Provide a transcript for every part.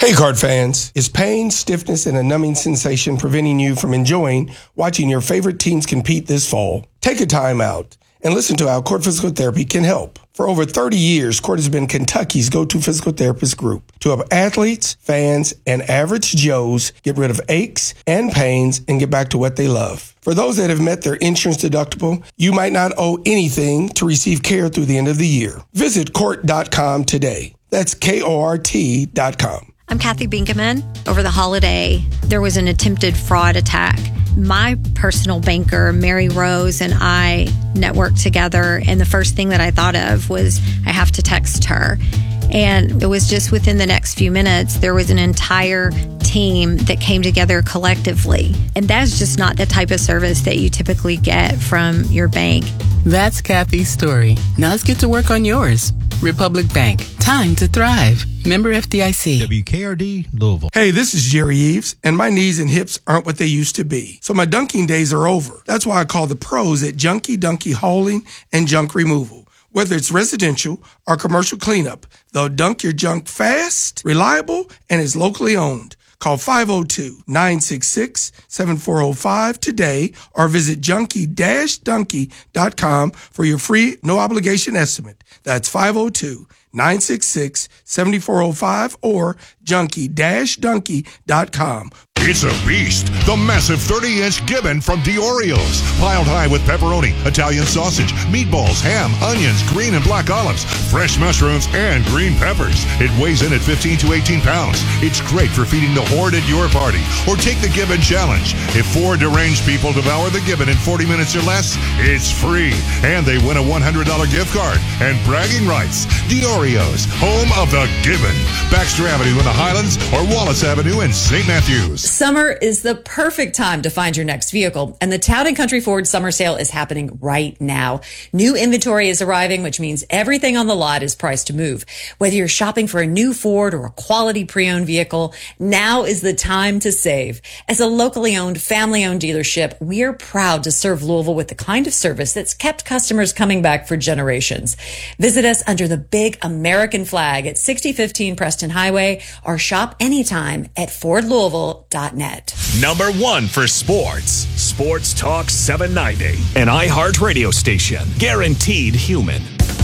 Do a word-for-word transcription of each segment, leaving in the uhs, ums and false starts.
Hey card fans, is pain, stiffness, and a numbing sensation preventing you from enjoying watching your favorite teams compete this fall? Take a time out and listen to how Court Physical Therapy can help. For over thirty years, Court has been Kentucky's go-to physical therapist group to help athletes, fans, and average Joes get rid of aches and pains and get back to what they love. For those that have met their insurance deductible, you might not owe anything to receive care through the end of the year. Visit court dot com today. That's K O R T dot com. I'm Kathy Binkaman. Over the holiday, there was an attempted fraud attack. My personal banker, Mary Rose, and I networked together, and the first thing that I thought of was I have to text her. And it was just within the next few minutes, there was an entire team that came together collectively. And that's just not the type of service that you typically get from your bank. That's Kathy's story. Now let's get to work on yours. Republic Bank. Time to thrive. Member F D I C. W K R D, Louisville. Hey, this is Jerry Eves, and my knees and hips aren't what they used to be. So my dunking days are over. That's why I call the pros at Junkie Dunkie Hauling and Junk Removal. Whether it's residential or commercial cleanup, they'll dunk your junk fast, reliable, and is locally owned. Call five oh two, nine six six, seven four oh five today or visit junkie dash dunkie dot com for your free, no-obligation estimate. That's five oh two, nine six six, seven four oh five or junkie dash dunkie dot com. It's a beast. The massive thirty-inch Gibbon from Diorio's. Piled high with pepperoni, Italian sausage, meatballs, ham, onions, green and black olives, fresh mushrooms, and green peppers. It weighs in at fifteen to eighteen pounds. It's great for feeding the horde at your party. Or take the Gibbon Challenge. If four deranged people devour the Gibbon in forty minutes or less, it's free. And they win a one hundred dollars gift card and bragging rights. Diorio's, home of the Gibbon. Baxter Avenue in the Highlands or Wallace Avenue in Saint Matthews. Summer is the perfect time to find your next vehicle, and the Town and Country Ford Summer Sale is happening right now. New inventory is arriving, which means everything on the lot is priced to move. Whether you're shopping for a new Ford or a quality pre-owned vehicle, now is the time to save. As a locally owned, family-owned dealership, we're proud to serve Louisville with the kind of service that's kept customers coming back for generations. Visit us under the big American flag at sixty fifteen Preston Highway or shop anytime at ford louisville dot net. Number one for sports. Sports Talk seven ninety. An iHeart radio station. Guaranteed human.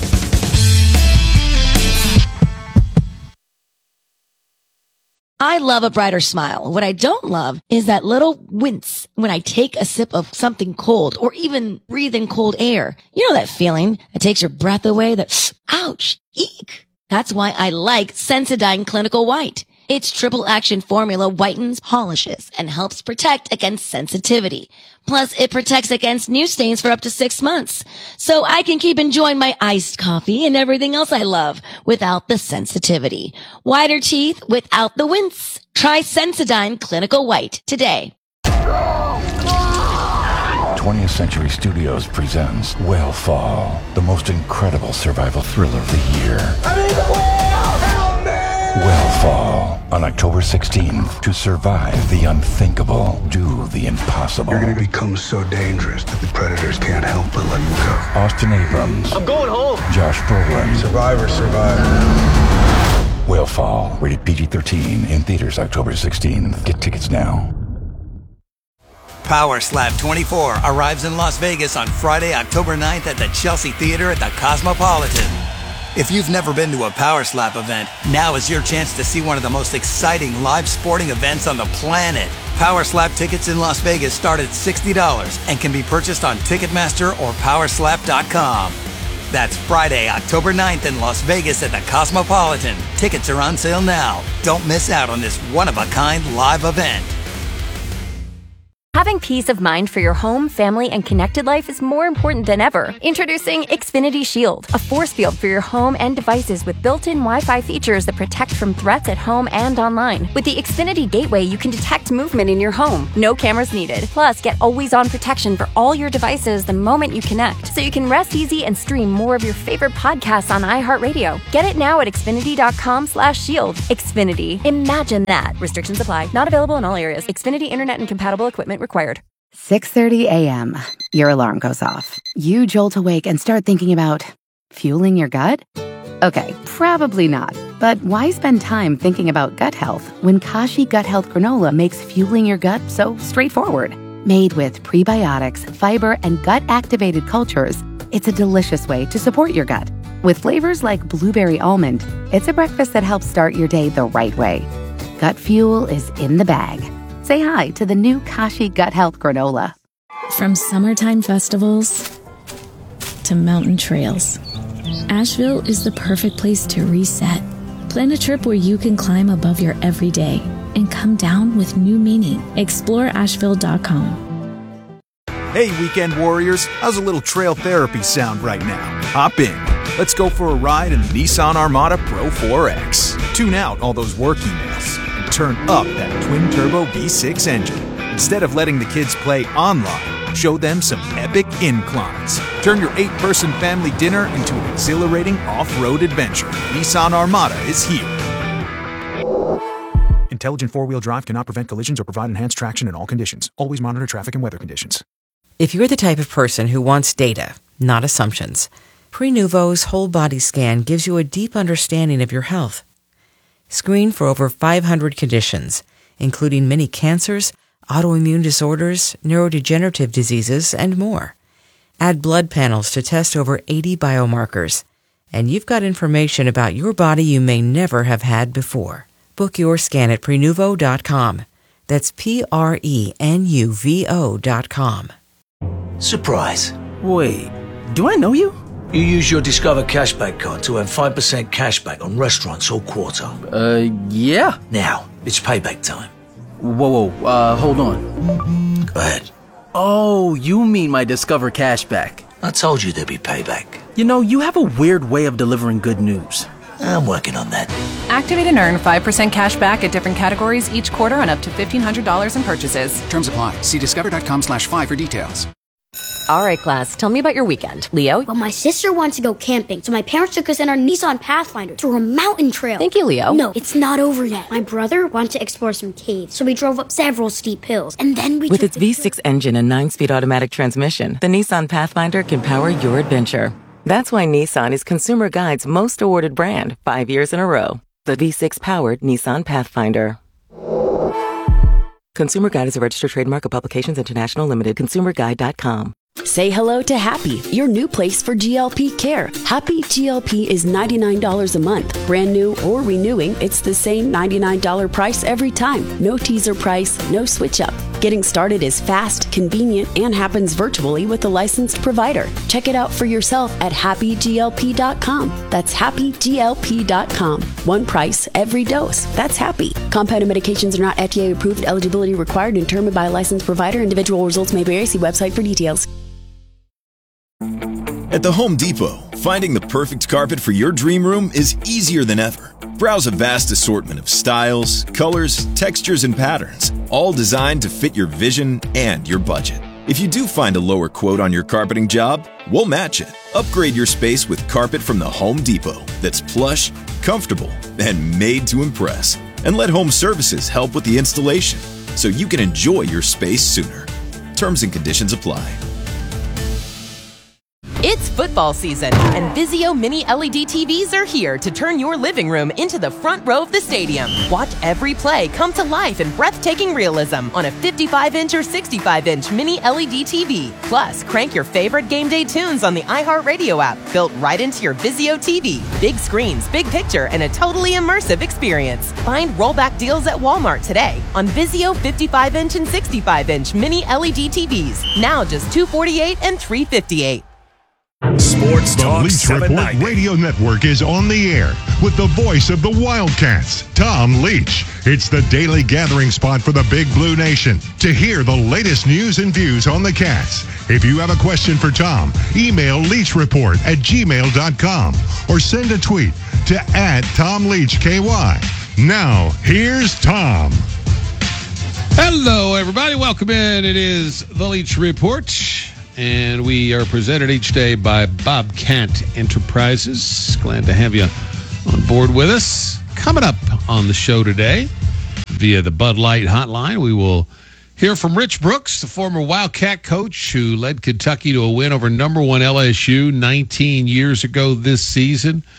I love a brighter smile. What I don't love is that little wince when I take a sip of something cold or even breathe in cold air. You know that feeling that takes your breath away, that ouch, eek. That's why I like Sensodyne Clinical White. Its triple action formula whitens, polishes, and helps protect against sensitivity. Plus, it protects against new stains for up to six months. So I can keep enjoying my iced coffee and everything else I love without the sensitivity. Whiter teeth without the wince. Try Sensodyne Clinical White today. twentieth Century Studios presents Whale Fall, the most incredible survival thriller of the year. I'm in the whale! Help me! Whale Fall, on October sixteenth. To survive the unthinkable, do the impossible. You're going to become so dangerous that the predators can't help but let you go. Austin Abrams. I'm going home. Josh Brolin. Survivor, survivor. Whale Fall, rated P G thirteen, in theaters October sixteenth. Get tickets now. Power Slap twenty-four arrives in Las Vegas on Friday, October ninth at the Chelsea Theater at the Cosmopolitan. If you've never been to a Power Slap event, now is your chance to see one of the most exciting live sporting events on the planet. Power Slap tickets in Las Vegas start at sixty dollars and can be purchased on Ticketmaster or power slap dot com. That's Friday, October ninth in Las Vegas at the Cosmopolitan. Tickets are on sale now. Don't miss out on this one-of-a-kind live event. Having peace of mind for your home, family, and connected life is more important than ever. Introducing Xfinity Shield, a force field for your home and devices with built-in Wi-Fi features that protect from threats at home and online. With the Xfinity Gateway, you can detect movement in your home. No cameras needed. Plus, get always-on protection for all your devices the moment you connect, so you can rest easy and stream more of your favorite podcasts on iHeartRadio. Get it now at Xfinity.com slash shield. Xfinity. Imagine that. Restrictions apply. Not available in all areas. Xfinity Internet and compatible equipment required. six thirty a.m. Your alarm goes off. You jolt awake and start thinking about fueling your gut? Okay, probably not. But why spend time thinking about gut health when Kashi Gut Health Granola makes fueling your gut so straightforward? Made with prebiotics, fiber, and gut-activated cultures, it's a delicious way to support your gut. With flavors like blueberry almond, it's a breakfast that helps start your day the right way. Gut fuel is in the bag. Say hi to the new Kashi Gut Health Granola. From summertime festivals to mountain trails, Asheville is the perfect place to reset. Plan a trip where you can climb above your everyday and come down with new meaning. explore asheville dot com. Hey, weekend warriors, how's a little trail therapy sound right now? Hop in. Let's go for a ride in the Nissan Armada Pro four X. Tune out all those work emails and turn up that twin-turbo V six engine. Instead of letting the kids play online, show them some epic inclines. Turn your eight-person family dinner into an exhilarating off-road adventure. Nissan Armada is here. Intelligent four-wheel drive cannot prevent collisions or provide enhanced traction in all conditions. Always monitor traffic and weather conditions. If you're the type of person who wants data, not assumptions, Prenuvo's whole body scan gives you a deep understanding of your health. Screen for over five hundred conditions, including many cancers, autoimmune disorders, neurodegenerative diseases, and more. Add blood panels to test over eighty biomarkers, and you've got information about your body you may never have had before. Book your scan at Prenuvo dot com. That's P R E N U V O dot com. Surprise. Wait, do I know you? You use your Discover Cashback card to earn five percent cashback on restaurants all quarter. Uh, yeah. Now, it's payback time. Whoa, whoa, uh, hold on. Go ahead. Oh, you mean my Discover Cashback. I told you there'd be payback. You know, you have a weird way of delivering good news. I'm working on that. Activate and earn five percent cash back at different categories each quarter on up to fifteen hundred dollars in purchases. Terms apply. See discover.com slash five for details. All right, class, tell me about your weekend. Leo? Well, my sister wants to go camping, so my parents took us in our Nissan Pathfinder through a mountain trail. Thank you, Leo. No, it's not over yet. My brother wanted to explore some caves, so we drove up several steep hills, and then we With took its V six engine and nine-speed automatic transmission, the Nissan Pathfinder can power your adventure. That's why Nissan is Consumer Guide's most awarded brand, five years in a row. The V six-powered Nissan Pathfinder. Consumer Guide is a registered trademark of Publications International Limited. consumer guide dot com. Say hello to Happy, your new place for G L P care. Happy G L P is ninety-nine dollars a month. Brand new or renewing, it's the same ninety-nine dollars price every time. No teaser price, no switch up. Getting started is fast, convenient, and happens virtually with a licensed provider. Check it out for yourself at happy G L P dot com. That's happy G L P dot com. One price, every dose. That's Happy. Compounded medications are not F D A approved. Eligibility required and determined by a licensed provider. Individual results may vary. See website for details. At the Home Depot, finding the perfect carpet for your dream room is easier than ever. Browse a vast assortment of styles, colors, textures, and patterns, all designed to fit your vision and your budget. If you do find a lower quote on your carpeting job, we'll match it. Upgrade your space with carpet from the Home Depot that's plush, comfortable, and made to impress. And let Home Services help with the installation so you can enjoy your space sooner. Terms and conditions apply. It's football season, and Vizio Mini L E D T Vs are here to turn your living room into the front row of the stadium. Watch every play come to life in breathtaking realism on a fifty-five inch or sixty-five inch Mini L E D T V. Plus, crank your favorite game day tunes on the iHeartRadio app, built right into your Vizio T V. Big screens, big picture, and a totally immersive experience. Find rollback deals at Walmart today on Vizio fifty-five inch and sixty-five inch Mini L E D T Vs. Now just two hundred forty-eight dollars and three hundred fifty-eight dollars. Sports Talk The Leach Report Radio Network is on the air with the voice of the Wildcats, Tom Leach. It's the daily gathering spot for the Big Blue Nation to hear the latest news and views on the Cats. If you have a question for Tom, email leachreport at gmail dot com or send a tweet to at Tom Leach K Y. Now, here's Tom. Hello, everybody. Welcome in. It is the Leach Report. And we are presented each day by Bobcat Enterprises. Glad to have you on board with us. Coming up on the show today, via the Bud Light hotline, we will hear from Rich Brooks, the former Wildcat coach who led Kentucky to a win over number one L S U nineteen years ago this season.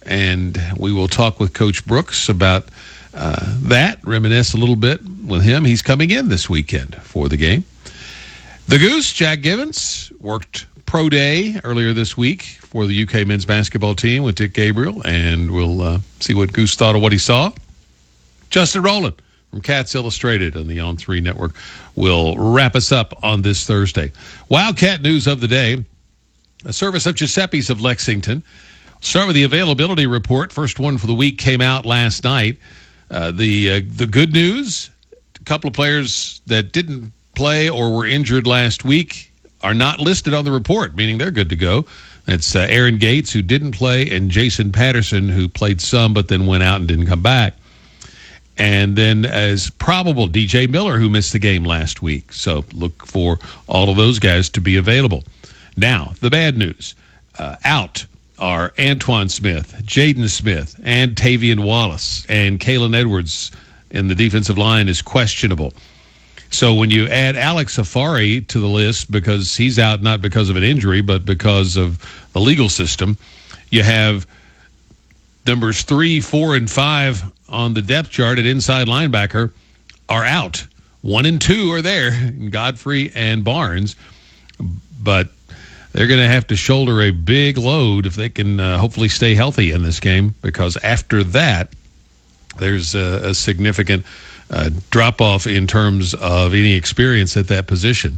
And we will talk with Coach Brooks about uh, that, reminisce a little bit with him. He's coming in this weekend for the game. The Goose, Jack Givens, worked pro day earlier this week for the U K men's basketball team with Dick Gabriel, and we'll uh, see what Goose thought of what he saw. Justin Rowland from Cats Illustrated on the On three Network will wrap us up on this Thursday. Wildcat news of the day, a service of Giuseppe's of Lexington. Start with the availability report. First one for the week came out last night. Uh, the uh, the good news, a couple of players that didn't play or were injured last week are not listed on the report, meaning they're good to go. It's uh, Aaron Gates, who didn't play, and Jason Patterson, who played some but then went out and didn't come back. And then as probable, D J Miller, who missed the game last week. So look for all of those guys to be available. Now, the bad news. Uh, out are Antoine Smith, Jaden Smith, and Tavian Wallace. And Kalen Edwards in the defensive line is questionable. So when you add Alex Safari to the list, because he's out not because of an injury, but because of the legal system, you have numbers three, four, and five on the depth chart at inside linebacker are out. One and two are there, Godfrey and Barnes, but they're going to have to shoulder a big load if they can uh, hopefully stay healthy in this game, because after that, there's a, a significant uh, drop-off in terms of any experience at that position.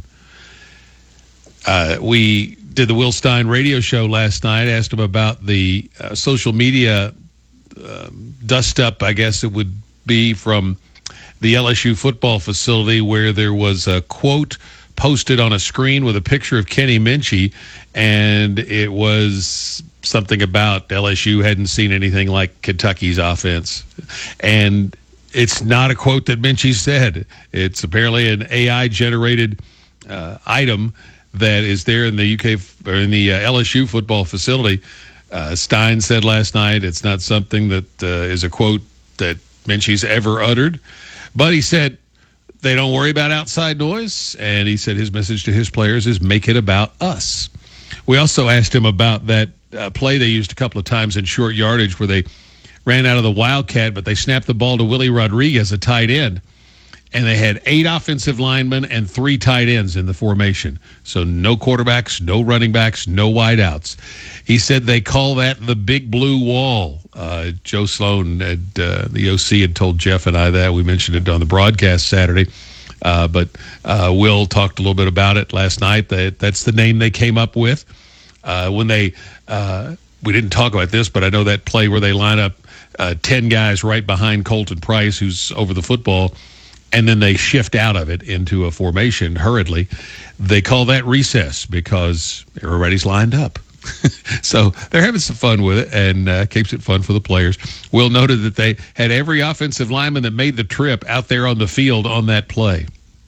Uh, we did the Will Stein radio show last night, asked him about the uh, social media uh, dust-up, I guess it would be, from the L S U football facility, where there was a quote posted on a screen with a picture of Kenny Minchey, and it was something about L S U hadn't seen anything like Kentucky's offense. And it's not a quote that Minchey said. It's apparently an A I-generated uh, item that is there in the U K or in the uh, L S U football facility. Uh, Stein said last night it's not something that uh, is a quote that Minchey's ever uttered, but he said they don't worry about outside noise, and he said his message to his players is make it about us. We also asked him about that uh, play they used a couple of times in short yardage where they ran out of the Wildcat, but they snapped the ball to Willie Rodriguez, a tight end, and they had eight offensive linemen and three tight ends in the formation. So no quarterbacks, no running backs, no wideouts. He said they call that the big blue wall. Uh, Joe Sloan, had, uh, the O C, had told Jeff and I that. We mentioned it on the broadcast Saturday. Uh, but uh, Will talked a little bit about it last night. That that's the name they came up with. Uh, when they, uh, we didn't talk about this, but I know that play where they line up uh, ten guys right behind Colton Price, who's over the football, and then they shift out of it into a formation hurriedly. They call that recess because everybody's lined up. So they're having some fun with it, and uh, keeps it fun for the players. Will noted that they had every offensive lineman that made the trip out there on the field on that play.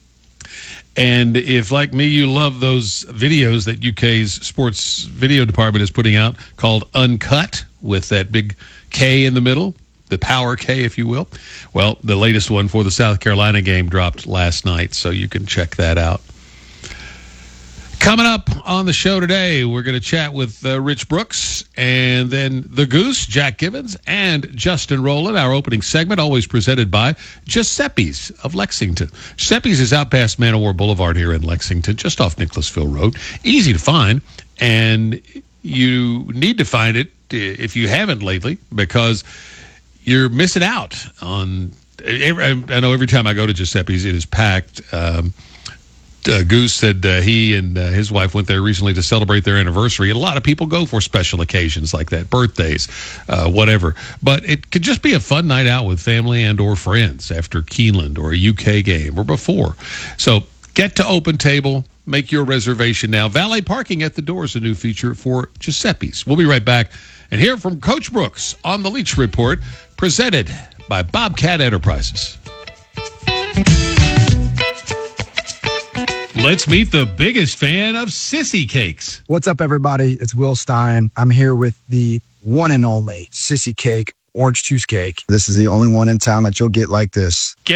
And if, like me, you love those videos that U K's sports video department is putting out called Uncut, with that big K in the middle, the power K, if you will. Well, the latest one for the South Carolina game dropped last night, so you can check that out. Coming up on the show today, we're going to chat with uh, Rich Brooks, and then the Goose, Jack Givens, and Justin Rowland. Our opening segment, always presented by Giuseppe's of Lexington. Giuseppe's is out past Man o' War Boulevard here in Lexington, just off Nicholasville Road. Easy to find, and you need to find it if you haven't lately, because you're missing out on. I know every time I go to Giuseppe's, it is packed. Um, uh, Goose said uh, he and uh, his wife went there recently to celebrate their anniversary. And a lot of people go for special occasions like that, birthdays, uh, whatever. But it could just be a fun night out with family and or friends after Keeneland or a U K game or before. So get to Open Table. Make your reservation now. Valet parking at the door is a new feature for Giuseppe's. We'll be right back and hear from Coach Brooks on the Leach Report, presented by Bobcat Enterprises. Let's meet the biggest fan of Sissy Cakes. What's up, everybody? It's Will Stein. I'm here with the one and only Sissy Cake Orange Juice Cake. This is the only one in town that you'll get like this. Get